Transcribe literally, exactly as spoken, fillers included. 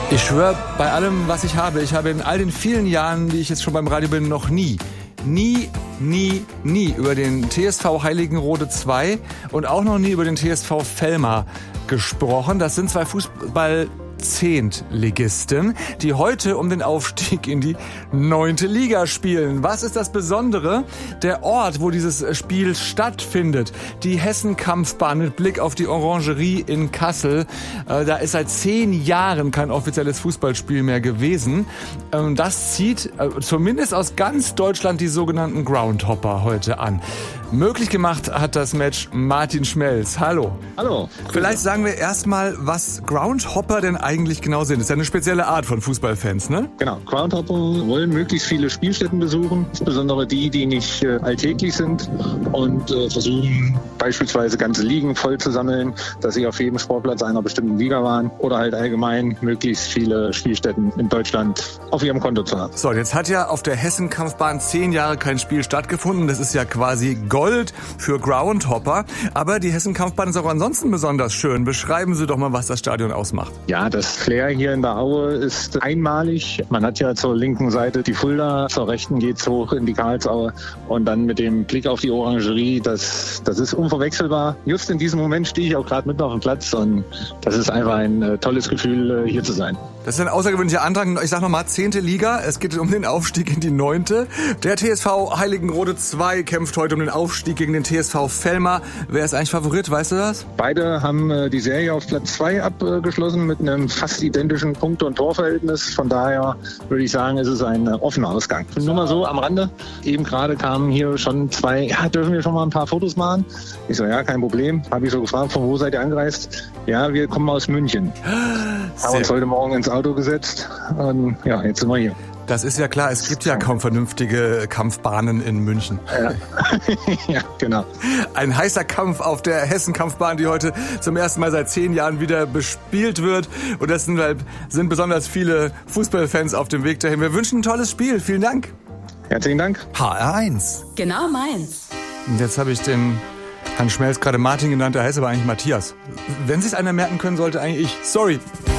Ich schwöre, bei allem, was ich habe, ich habe in all den vielen Jahren, die ich jetzt schon beim Radio bin, noch nie, nie, nie, nie über den T S V Heiligenrode zwei und auch noch nie über den T S V Velmar gesprochen. Das sind zwei Fußball- Zehntligisten, die heute um den Aufstieg in die neunte Liga spielen. Was ist das Besondere? Der Ort, wo dieses Spiel stattfindet, die Hessen-Kampfbahn mit Blick auf die Orangerie in Kassel. Äh, da ist seit zehn Jahren kein offizielles Fußballspiel mehr gewesen. Ähm, das zieht äh, zumindest aus ganz Deutschland die sogenannten Groundhopper heute an. Möglich gemacht hat das Match Martin Schmelz. Hallo. Hallo. Vielleicht sagen wir erstmal, was Groundhopper denn eigentlich genau sind. Das ist ja eine spezielle Art von Fußballfans, ne? Genau. Groundhopper wollen möglichst viele Spielstätten besuchen, insbesondere die, die nicht äh, alltäglich sind, und äh, versuchen beispielsweise ganze Ligen voll zu sammeln, dass sie auf jedem Sportplatz einer bestimmten Liga waren, oder halt allgemein möglichst viele Spielstätten in Deutschland auf ihrem Konto zu haben. So, jetzt hat ja auf der Hessen-Kampfbahn zehn Jahre kein Spiel stattgefunden. Das ist ja quasi Gold für Groundhopper. Aber die Hessen-Kampfbahn ist auch ansonsten besonders schön. Beschreiben Sie doch mal, was das Stadion ausmacht. Ja, das Flair hier in der Aue ist einmalig. Man hat ja zur linken Seite die Fulda, zur rechten geht's hoch in die Karlsaue, und dann mit dem Blick auf die Orangerie, das, das ist unverwechselbar. Just in diesem Moment stehe ich auch gerade mitten auf dem Platz, und das ist einfach ein äh, tolles Gefühl, äh, hier zu sein. Das ist ein außergewöhnlicher Antrag. Ich sag nochmal, zehnte Liga. Es geht um den Aufstieg in die neunte. Der T S V Heiligenrode zwei kämpft heute um den Aufstieg gegen den T S V Velmar. Wer ist eigentlich Favorit, weißt du das? Beide haben äh, die Serie auf Platz zwei abgeschlossen mit einem fast identischen Punkte- und Torverhältnis. Von daher würde ich sagen, ist es ein äh, offener Ausgang. Nur mal so am Rande. Eben gerade kamen hier schon zwei, ja, dürfen wir schon mal ein paar Fotos machen? Ich so, ja, kein Problem. Habe ich so gefragt, von wo seid ihr angereist? Ja, wir kommen aus München. Sehr. Haben uns heute Morgen ins Auto gesetzt, und ja, jetzt sind wir hier. Das ist ja klar, es gibt ja kaum vernünftige Kampfbahnen in München. Ja, ja, genau. Ein heißer Kampf auf der Hessen-Kampfbahn, die heute zum ersten Mal seit zehn Jahren wieder bespielt wird. Und das sind, sind besonders viele Fußballfans auf dem Weg dahin. Wir wünschen ein tolles Spiel. Vielen Dank. Herzlichen Dank. H R eins. Genau meins. Und jetzt habe ich den Herrn Schmelz gerade Martin genannt, der heißt aber eigentlich Matthias. Wenn Sie es einer merken können, sollte eigentlich ich. Sorry.